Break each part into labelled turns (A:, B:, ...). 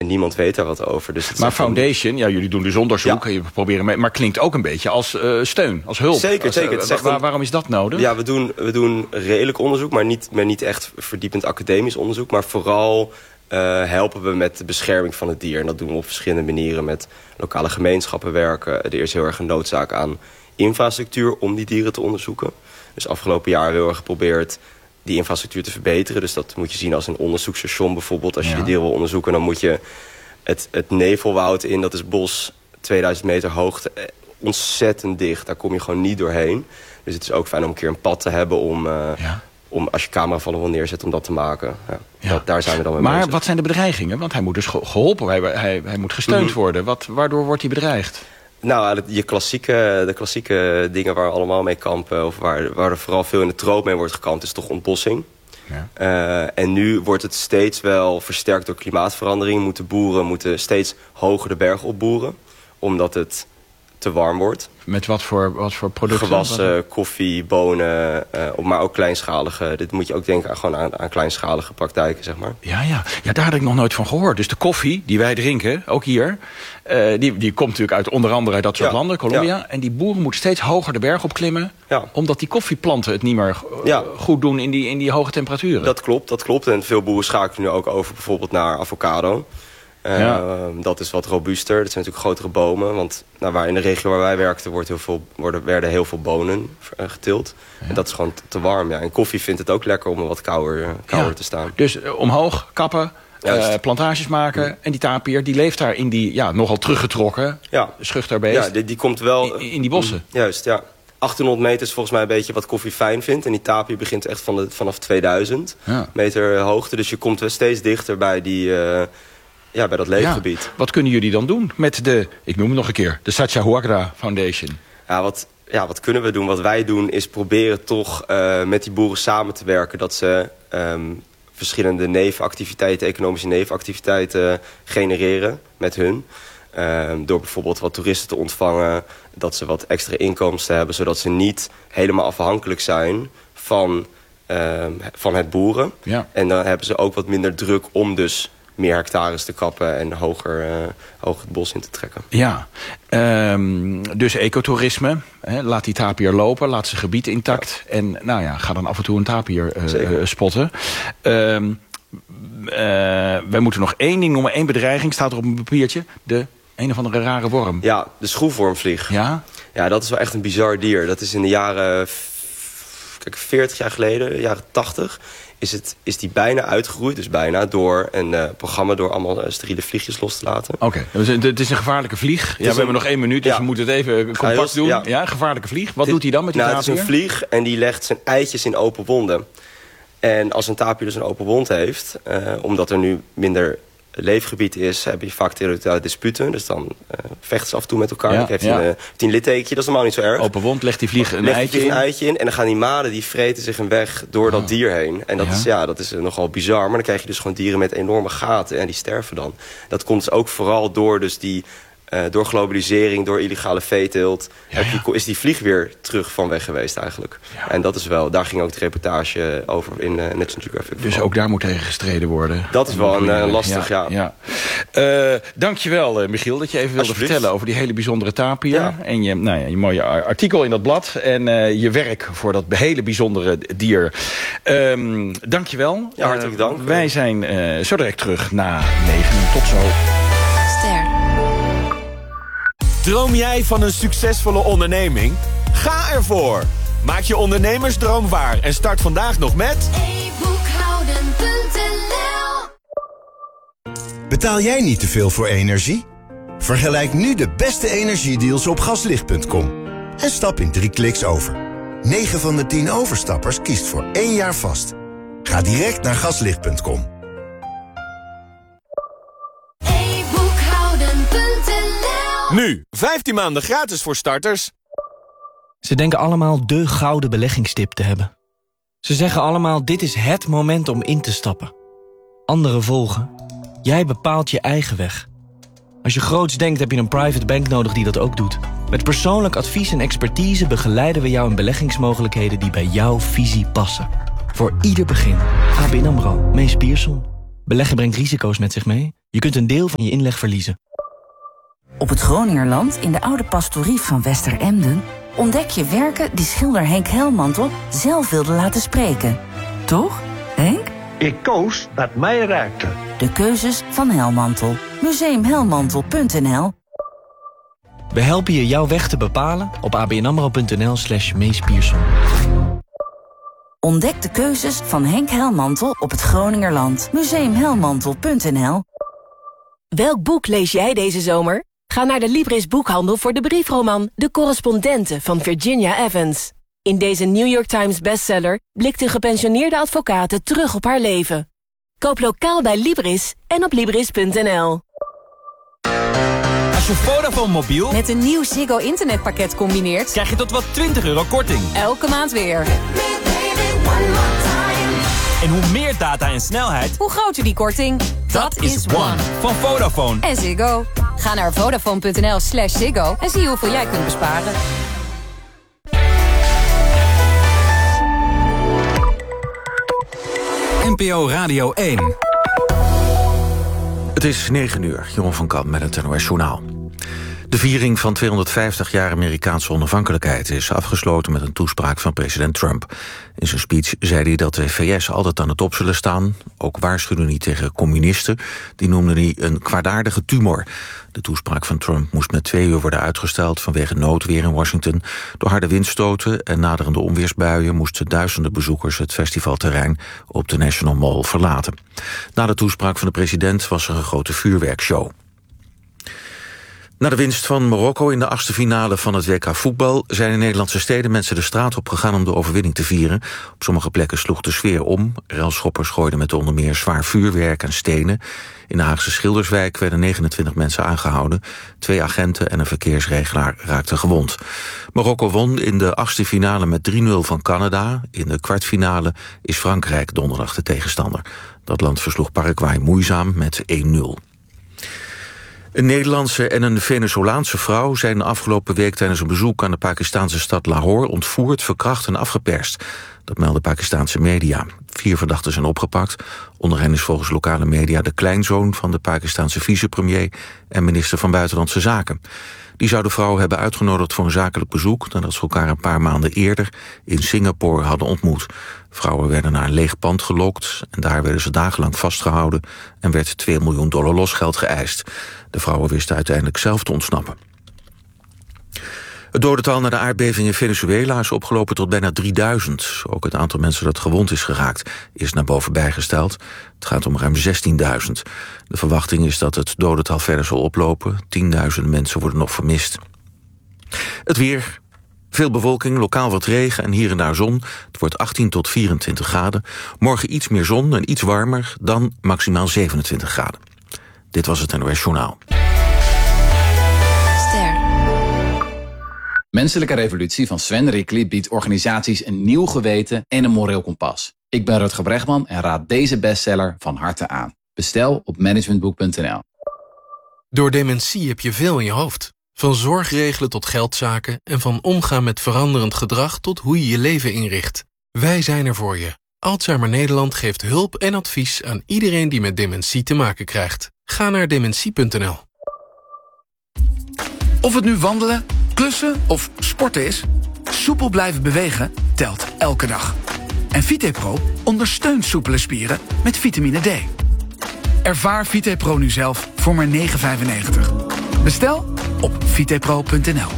A: niemand weet daar wat over. Dus
B: maar Foundation, jullie doen dus onderzoek. Ja. Je proberen maar klinkt ook een beetje als steun, als hulp.
A: Zeker.
B: Waarom is dat nodig?
A: Ja, we doen redelijk onderzoek, maar niet echt verdiepend academisch onderzoek. Maar vooral helpen we met de bescherming van het dier. En dat doen we op verschillende manieren. Met lokale gemeenschappen werken. Er is heel erg een noodzaak aan infrastructuur om die dieren te onderzoeken. Dus afgelopen jaar heel erg geprobeerd die infrastructuur te verbeteren. Dus dat moet je zien als een onderzoeksstation bijvoorbeeld. Als je de dieren wil onderzoeken, dan moet je het Nevelwoud in. Dat is bos 2000 meter hoogte. Ontzettend dicht. Daar kom je gewoon niet doorheen. Dus het is ook fijn om een keer een pad te hebben om als je cameravallen wil neerzetten, om dat te maken. Daar zijn we dan mee bezig.
B: Maar wat zijn de bedreigingen? Want hij moet dus geholpen, hij moet gesteund worden. Waardoor wordt hij bedreigd?
A: Nou, de klassieke dingen waar we allemaal mee kampen, of waar er vooral veel in de troop mee wordt gekampt, is toch ontbossing. Ja. En nu wordt het steeds wel versterkt door klimaatverandering. Moeten steeds hoger de berg opboeren, omdat het te warm wordt.
B: Met wat voor producten?
A: Gewassen, koffie, bonen, maar ook kleinschalige. Dit moet je ook denken aan kleinschalige praktijken, zeg maar.
B: Ja, daar had ik nog nooit van gehoord. Dus de koffie die wij drinken, ook hier, die komt natuurlijk uit onder andere dat soort landen, Colombia. Ja. En die boeren moeten steeds hoger de berg opklimmen, omdat die koffieplanten het niet meer goed doen in die hoge temperaturen.
A: Dat klopt. En veel boeren schakelen nu ook over bijvoorbeeld naar avocado. Dat is wat robuuster. Dat zijn natuurlijk grotere bomen. Want in de regio waar wij werkten werden heel veel bonen geteeld. Ja. En dat is gewoon te warm. Ja. En koffie vindt het ook lekker om wat kouder te staan.
B: Dus omhoog, kappen, plantages maken. En die tapier die leeft daar in die nogal teruggetrokken schuchterbeest.
A: Ja, die komt wel
B: in die bossen.
A: Juist, ja. 800 meter is volgens mij een beetje wat koffie fijn vindt. En die tapier begint echt vanaf 2000 meter hoogte. Dus je komt wel steeds dichter bij die... bij dat leefgebied.
B: Ja. Wat kunnen jullie dan doen met ik noem het nog een keer, de Sacha-Huagra Foundation?
A: Wat kunnen we doen? Wat wij doen is proberen toch met die boeren samen te werken. Dat ze verschillende economische nevenactiviteiten genereren met hun. Door bijvoorbeeld wat toeristen te ontvangen. Dat ze wat extra inkomsten hebben. Zodat ze niet helemaal afhankelijk zijn van het boeren. Ja. En dan hebben ze ook wat minder druk om dus meer hectares te kappen en hoger het bos in te trekken. Ja,
B: dus ecotourisme. Laat die tapier lopen, laat zijn gebied intact. Ja. En ga dan af en toe een tapier spotten. Wij moeten nog één ding noemen. 1 bedreiging staat er op een papiertje. Een of andere rare worm.
A: Ja, de schroefwormvlieg.
B: Ja?
A: Ja, dat is wel echt een bizar dier. Dat is in de jaren 40 jaar geleden, jaren 80... is die bijna uitgeroeid, dus bijna, door een programma door allemaal steriele vliegjes los te laten.
B: Oké. Het is een gevaarlijke vlieg. We hebben nog 1 minuut, dus we moeten het even compact doen. Ja, gevaarlijke vlieg. Wat doet hij dan met die tapier?
A: Het is een vlieg en die legt zijn eitjes in open wonden. En als een tapier dus een open wond heeft, omdat er nu minder leefgebied is, heb je vaak territoriale disputen. Dus dan vechten ze af en toe met elkaar. Dan heeft hij een littekentje, dat is normaal niet zo erg.
B: Open wond, legt die vlieg een eitje in.
A: En dan gaan die maden, die vreten zich een weg door dat dier heen. En dat is nogal bizar. Maar dan krijg je dus gewoon dieren met enorme gaten en die sterven dan. Dat komt dus ook vooral door door globalisering, door illegale veeteelt, is die vlieg weer terug van weg geweest eigenlijk. Ja. En dat is daar ging ook de reportage over in National Geographic.
B: Dus ook daar moet tegen gestreden worden.
A: Dat is wel een lastig,
B: dankjewel, Michiel, dat je even wilde vertellen over die hele bijzondere tapier. Ja. En je mooie artikel in dat blad. En je werk voor dat hele bijzondere dier. Dankjewel.
A: Ja, hartelijk dank.
B: Wij zijn zo direct terug na 9. Tot zo.
C: Droom jij van een succesvolle onderneming? Ga ervoor! Maak je ondernemersdroom waar en start vandaag nog met
D: e-boekhouden.nl. Betaal jij niet te veel voor energie? Vergelijk nu de beste energiedeals op gaslicht.com. En stap in 3 kliks over. 9 van de 10 overstappers kiest voor 1 jaar vast. Ga direct naar gaslicht.com.
C: Nu, 15 maanden gratis voor starters.
E: Ze denken allemaal de gouden beleggingstip te hebben. Ze zeggen allemaal, dit is het moment om in te stappen. Anderen volgen. Jij bepaalt je eigen weg. Als je groots denkt, heb je een private bank nodig die dat ook doet. Met persoonlijk advies en expertise begeleiden we jou in beleggingsmogelijkheden die bij jouw visie passen. Voor ieder begin. ABN AMRO. Mees Pierson. Beleggen brengt risico's met zich mee. Je kunt een deel van je inleg verliezen.
F: Op het Groningerland, in de oude pastorie van Westeremden, ontdek je werken die schilder Henk Helmantel zelf wilde laten spreken. Toch, Henk?
G: Ik koos wat mij raakte.
F: De keuzes van Helmantel. Museumhelmantel.nl.
E: We helpen je jouw weg te bepalen op abnamro.nl/Mees Pierson.
F: Ontdek de keuzes van Henk Helmantel op het Groningerland. Museumhelmantel.nl.
H: Welk boek lees jij deze zomer? Ga naar de Libris boekhandel voor de briefroman De Correspondenten van Virginia Evans. In deze New York Times bestseller blikt een gepensioneerde advocate terug op haar leven. Koop lokaal bij Libris en op Libris.nl.
C: Als je Vodafone mobiel
I: met een nieuw Ziggo internetpakket combineert,
C: krijg je tot wel €20 korting.
I: Elke maand weer.
C: En hoe meer data en snelheid,
I: hoe groter die korting.
C: Dat is One van Vodafone.
I: En Ziggo. Ga naar Vodafone.nl/Ziggo en zie hoeveel jij kunt besparen.
J: NPO Radio 1.
B: Het is 9 uur, Jeroen van Kamp met het NOS Journaal. De viering van 250 jaar Amerikaanse onafhankelijkheid is afgesloten met een toespraak van president Trump. In zijn speech zei hij dat de VS altijd aan de top zullen staan. Ook waarschuwde hij tegen communisten. Die noemde hij een kwaadaardige tumor. De toespraak van Trump moest met 2 uur worden uitgesteld vanwege noodweer in Washington. Door harde windstoten en naderende onweersbuien moesten duizenden bezoekers het festivalterrein op de National Mall verlaten. Na de toespraak van de president was er een grote vuurwerkshow. Na de winst van Marokko in de 8e finale van het WK voetbal zijn in Nederlandse steden mensen de straat op gegaan om de overwinning te vieren. Op sommige plekken sloeg de sfeer om. Relschoppers gooiden met onder meer zwaar vuurwerk en stenen. In de Haagse Schilderswijk werden 29 mensen aangehouden. 2 agenten en een verkeersregelaar raakten gewond. Marokko won in de 8e finale met 3-0 van Canada. In de kwartfinale is Frankrijk donderdag de tegenstander. Dat land versloeg Paraguay moeizaam met 1-0. Een Nederlandse en een Venezolaanse vrouw zijn de afgelopen week tijdens een bezoek aan de Pakistanse stad Lahore ontvoerd, verkracht en afgeperst. Dat melden Pakistanse media. 4 verdachten zijn opgepakt. Onder hen is volgens lokale media de kleinzoon van de Pakistanse vicepremier en minister van Buitenlandse Zaken. Die zou de vrouw hebben uitgenodigd voor een zakelijk bezoek nadat ze elkaar een paar maanden eerder in Singapore hadden ontmoet. Vrouwen werden naar een leeg pand gelokt en daar werden ze dagenlang vastgehouden en werd $2 miljoen losgeld geëist. De vrouwen wisten uiteindelijk zelf te ontsnappen. Het dodental na de aardbeving in Venezuela is opgelopen tot bijna 3000. Ook het aantal mensen dat gewond is geraakt is naar boven bijgesteld. Het gaat om ruim 16.000. De verwachting is dat het dodental verder zal oplopen. 10.000 mensen worden nog vermist. Het weer. Veel bewolking, lokaal wat regen en hier en daar zon. Het wordt 18 tot 24 graden. Morgen iets meer zon en iets warmer, dan maximaal 27 graden. Dit was het NOS Journaal.
J: Menselijke Revolutie van Sven Rickli biedt organisaties een nieuw geweten en een moreel kompas. Ik ben Rutger Bregman en raad deze bestseller van harte aan. Bestel op managementboek.nl.
K: Door dementie heb je veel in je hoofd. Van zorgregelen tot geldzaken en van omgaan met veranderend gedrag tot hoe je je leven inricht. Wij zijn er voor je. Alzheimer Nederland geeft hulp en advies aan iedereen die met dementie te maken krijgt. Ga naar dementie.nl.
L: Of het nu wandelen, klussen of sporten is, soepel blijven bewegen telt elke dag. En VitePro ondersteunt soepele spieren met vitamine D. Ervaar VitePro nu zelf voor maar €9,95. Bestel op vitepro.nl.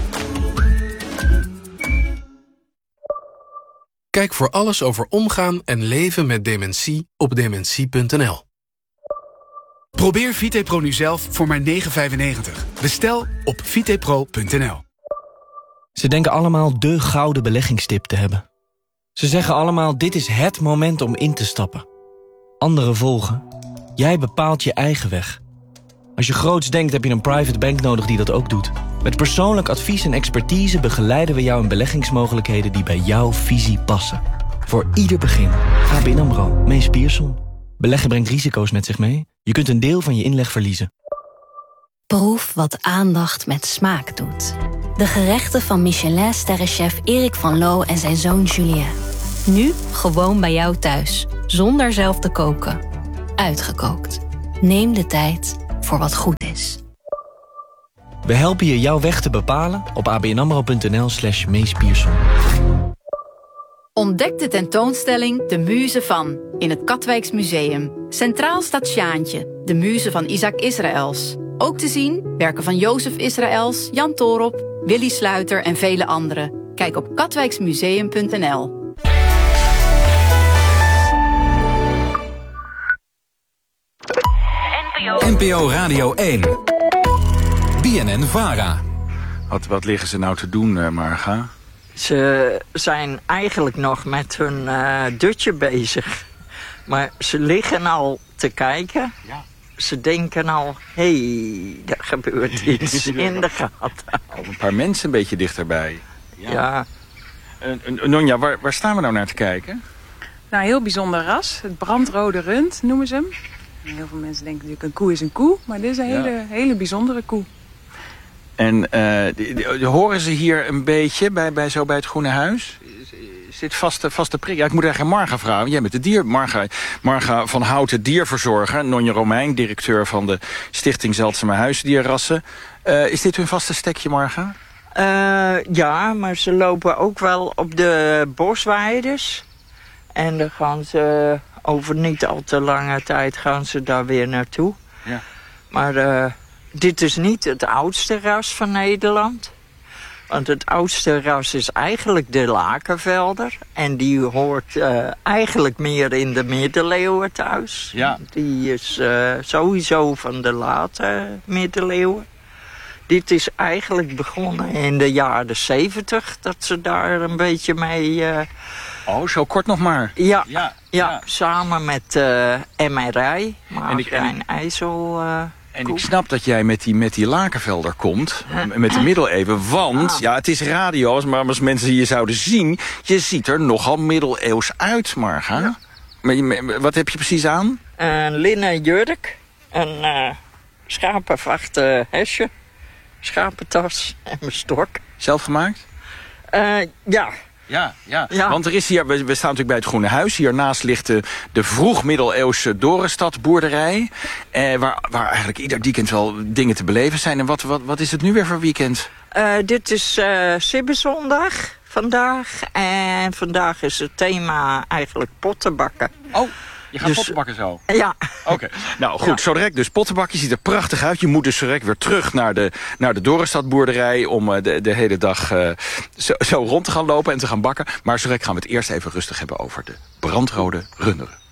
K: Kijk voor alles over omgaan en leven met dementie op dementie.nl.
L: Probeer VitePro nu zelf voor maar €9,95. Bestel op vitepro.nl.
E: Ze denken allemaal de gouden beleggingstip te hebben. Ze zeggen allemaal, dit is het moment om in te stappen. Anderen volgen. Jij bepaalt je eigen weg. Als je groots denkt, heb je een private bank nodig die dat ook doet. Met persoonlijk advies en expertise begeleiden we jou in beleggingsmogelijkheden die bij jouw visie passen. Voor ieder begin. ABN AMRO, Mees Pierson. Beleggen brengt risico's met zich mee. Je kunt een deel van je inleg verliezen.
M: Proef wat aandacht met smaak doet. De gerechten van Michelin-sterrenchef Erik van Loo en zijn zoon Julien. Nu gewoon bij jou thuis, zonder zelf te koken. Uitgekookt. Neem de tijd voor wat goed is.
E: We helpen je jouw weg te bepalen op abnamro.nl/Mees Pierson.
I: Ontdek de tentoonstelling De Muze van in het Katwijks Museum. Centraal staat Sjaantje, de muze van Isaac Israëls. Ook te zien werken van Jozef Israëls, Jan Toorop, Willy Sluiter en vele anderen. Kijk op katwijksmuseum.nl.
C: NPO Radio 1. BNN-VARA.
B: Wat liggen ze nou te doen, Marga?
N: Ze zijn eigenlijk nog met hun dutje bezig. Maar ze liggen al te kijken. Ja. Ze denken al, er gebeurt iets in de gaten.
B: Al een paar mensen een beetje dichterbij.
N: Ja.
B: Nonja, waar staan we nou naar te kijken?
O: Nou, een heel bijzonder ras. Het brandrode rund noemen ze hem. En heel veel mensen denken natuurlijk een koe is een koe. Maar dit is een hele bijzondere koe.
B: En horen ze hier een beetje bij het Groene Huis? Is dit vaste prik? Ja, ik moet eigenlijk Marga vragen. Jij bent de Marga van Houten, dierverzorger. Nonje Romein, directeur van de Stichting Zeldzame Huisdierrassen. Is dit hun vaste stekje, Marga?
N: Ja, maar ze lopen ook wel op de bosweiders. En dan gaan ze over niet al te lange tijd gaan ze daar weer naartoe. Ja. Maar dit is niet het oudste ras van Nederland. Want het oudste ras is eigenlijk de Lakenvelder. En die hoort eigenlijk meer in de middeleeuwen thuis. Ja. Die is sowieso van de late middeleeuwen. Dit is eigenlijk begonnen in de jaren 70. Dat ze daar een beetje mee...
B: zo kort nog maar.
N: Ja, samen met MRI, Marijn IJssel...
B: En ik snap dat jij met die Lakenvelder komt, met de middeleeuwen. Want, het is radio, maar als mensen je zouden zien... je ziet er nogal middeleeuws uit, Marga. Ja. Maar wat heb je precies aan?
N: Een linnen jurk, een schapenvachte hesje, schapentas en mijn stok.
B: Zelf gemaakt?
N: Ja.
B: Ja, want er is hier, we staan natuurlijk bij het Groene Huis. Hiernaast ligt de vroeg-middeleeuwse Dorenstad-boerderij. Waar eigenlijk ieder weekend wel dingen te beleven zijn. En wat is het nu weer voor weekend?
N: Dit is Sibbezondag vandaag. En vandaag is het thema eigenlijk pottenbakken.
B: Oh, je gaat pottenbakken zo?
N: Ja.
B: Oké. Nou goed, zo direct dus pottenbakken. Ziet er prachtig uit. Je moet dus zo direct weer terug naar de Dorenstadboerderij... om de hele dag zo rond te gaan lopen en te gaan bakken. Maar zo direct gaan we het eerst even rustig hebben over de brandrode runderen.